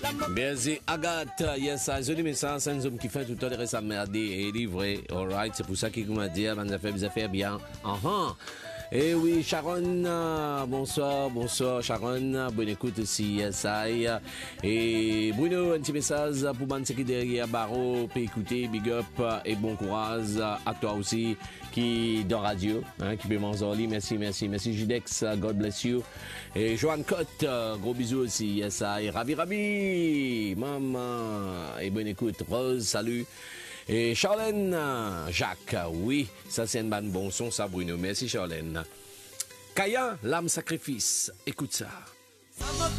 Merci Agathe, yes, c'est un message, c'est un homme qui fait tout le temps de sa merde et livré, alright, c'est pour ça qu'il m'a dit, vous avez bien, Eh oui, Sharon, bonsoir Sharon, bonne écoute aussi, yes, et Bruno, un petit message pour ban qui derrière Barreau, peut écouter, big up et bon courage à toi aussi qui dans radio, qui peut m'enzoler, merci Judex, God bless you, et Joanne Cotte, gros bisous aussi, yes, et ravi, maman, et bonne écoute, Rose, salut. Et Charlène, Jacques, oui, ça c'est un bon son, ça Bruno, merci Charlène. Kaya, l'âme sacrifice, écoute ça.